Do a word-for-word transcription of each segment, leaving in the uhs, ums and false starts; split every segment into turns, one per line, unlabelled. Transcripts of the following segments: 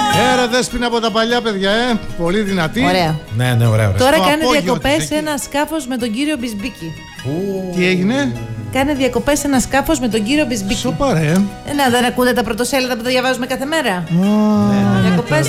Έρα Δέσποινα από τα παλιά παιδιά, ε. Πολύ δυνατή.
Ωραία.
Ναι, ναι, ωραία, ωραία.
Τώρα
Στο
κάνει
απόγειο
διακοπές
της
σε
εκεί.
ένα σκάφος με τον κύριο Μπισμπίκη.
Τι έγινε?
Κάνει διακοπές σε ένα σκάφος με τον κύριο Μπισμπίκη.
Σοπαρέ.
Ε, να, δεν ακούτε τα πρωτοσέλιδα που τα διαβάζουμε κάθε μέρα. Διακοπές.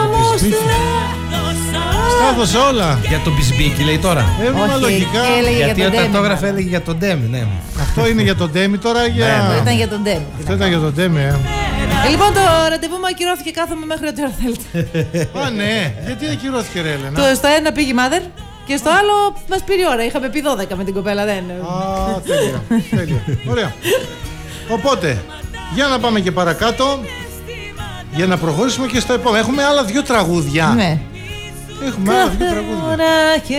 Στάθωσε όλα.
Για τον Μπισμπίκη λέει τώρα.
Έβγαλε
Όχι,
λογικά.
έλεγε
Γιατί
για τον
όταν
Ντέμι.
το έγραφε έλεγε για τον Ντέμι, ναι.
Αυτό είναι για τον Ντέμι τώρα. Για...
Ναι,
Ήταν για τον Ντέμι.
Αυτό ήταν για τον Ντέμι, ε.
Ε, λοιπόν, το ραντεβού μου ακυρώθηκε, κάθομαι μέχρι ό,τι ώρα θέλετε.
Α, ναι. Γιατί ακυρώθηκε, ρε Έλενα?
Το, στο ένα πήγε η mother και στο άλλο μας πήρε ώρα. Είχαμε πει δώδεκα με την κοπέλα, δεν.
Α, τέλεια. Τέλεια. Ωραία. Οπότε, για να πάμε και παρακάτω. Για να προχωρήσουμε και στο επόμενο. Έχουμε άλλα δύο τραγούδια.
Ναι.
Έχουμε άλλα δύο τραγούδια.
Ώρα και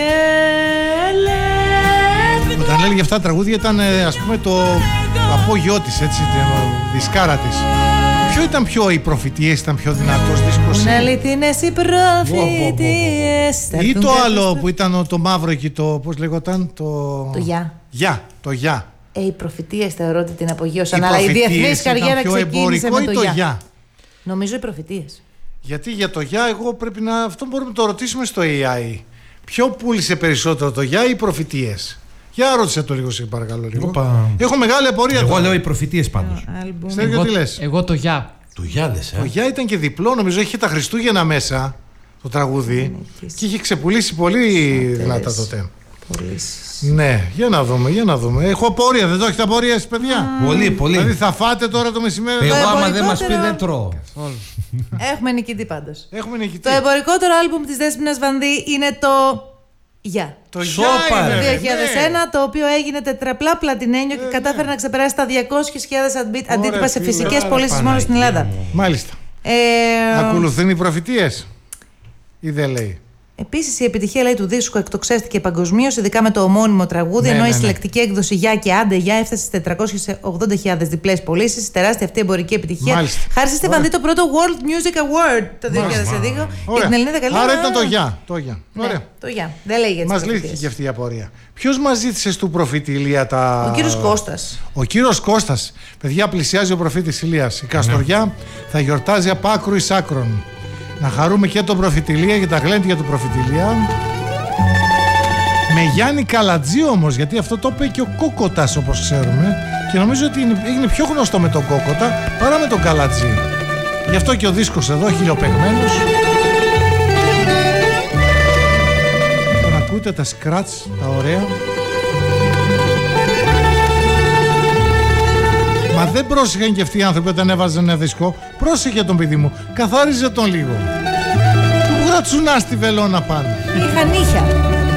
λες.
Όταν έλεγε αυτά τα τραγούδια ήταν, ε, ας πούμε, το απόγειό της, έτσι, τη δισκάρα της. Ποιο ήταν πιο, οι προφητείες ήταν πιο δυνατός δίσκος?
Είναι αληθινές οι προφητείες.
Ή το άλλο που ήταν ο- το μαύρο εκεί, το, πώς λεγόταν, το...
Το γεια.
Γεια, το γεια.
Ε, οι προφητείες θεωρώ ότι την απογείωσαν,
Οι
αλλά η
προφητείες
διεθνής
ήταν
καριέρα
πιο
ξεκίνησε
εμπορικό
με
ή
το
το
γεια.
γεια?
Νομίζω οι προφητείες.
Γιατί για το γεια εγώ πρέπει να... Αυτό μπορούμε να το ρωτήσουμε στο έι άι. Ποιο πούλησε περισσότερο, το γεια ή οι προφητείες? Για ρώτησε το λίγο, σε παρακαλώ λίγο.
Οπα.
Έχω μεγάλη απορία.
Εγώ
τώρα.
λέω οι προφητείες πάντως.
Άλμπουμ.
Στέργιο,
Εγώ,
τι λες?
εγώ το γεια.
Του Γιάννης,
Το
ε.
γεια ήταν και διπλό, νομίζω είχε τα Χριστούγεννα μέσα το τραγούδι και είχε ξεπουλήσει πολύ δυνατά τότε.
Πωλήσεις.
Ναι, για να δούμε, για να δούμε. Έχω απορία, δεν το έχετε απορία εσείς, παιδιά?
Πολύ, πολύ.
Δηλαδή θα φάτε τώρα το μεσημέρι?
Εγώ
Το
άμα δεν μας πει
εμπορικότερο-
δεν τρώω.
Έχουμε νικητή πάντως.
Έχουμε νικητή.
Το εμπορικότερο άλμπουμ της Δέσποινας Βανδύ είναι το Γεια.
Το
Σόπα,
γεια είναι,
ρε.
ναι.
δύο χιλιάδες ένα, το οποίο έγινε τετραπλά πλατινένιο και κατάφερε να ξεπεράσει τα διακόσιες χιλιάδες αντί- αντίτυπα σε
φίλε.
φυσικές
Άρα,
πωλήσεις μόνο στην Ελλάδα.
Μάλιστα.
Ε,
Ακολουθούν οι προφητείες ή δεν λέει?
Επίσης η επιτυχία, λέει, του δίσκου εκτοξεύτηκε παγκοσμίως, ειδικά με το ομώνυμο τραγούδι,
Ναι,
ενώ
ναι,
η
ναι.
συλλεκτική έκδοση Γεια και Άντε Γεια έφτασε στις τετρακόσιες ογδόντα χιλιάδες διπλές πωλήσεις. Τεράστια αυτή εμπορική επιτυχία.
Μάλιστα.
Χάρη στη Βανδύ το πρώτο World Music Award το δύο χιλιάδες δύο και
Ωραία.
την Ελληνίδα καλύτερα.
Άρα ήταν το γεια. Το γεια.
Ναι,
Ωραία.
το Γεια. Δεν λέει για τις
Μας λύθηκε
προφητείες.
και αυτή η απορία. Ποιος μας ζήτησε στου προφήτη Ηλία τα...
Ο κύριος Κώστας.
Ο κύριος Κώστας. Παιδιά, πλησιάζει ο προφήτης Ηλίας. Η Καστοριά θα γιορτάζει από άκρου εις άκρον. Να χαρούμε και τον προφήτη Ηλία και τα γλέντια του προφήτη Ηλία. Με Γιάννη Καλατζή όμως, γιατί αυτό το είπε και ο Κόκοτας όπως ξέρουμε. Και νομίζω ότι είναι, έγινε πιο γνωστό με τον Κόκοτα παρά με τον Καλατζή. Γι' αυτό και ο δίσκος εδώ, χιλιοπαιγμένος. Τον ακούτε τα σκράτς, τα ωραία. Μα δεν πρόσεχαν και αυτοί οι άνθρωποι όταν έβαζαν ένα δίσκο. Πρόσεχε τον παιδί μου, καθάριζε τον λίγο. Του γρατσουνά στη βελόνα πάνω.
Είχα νύχια.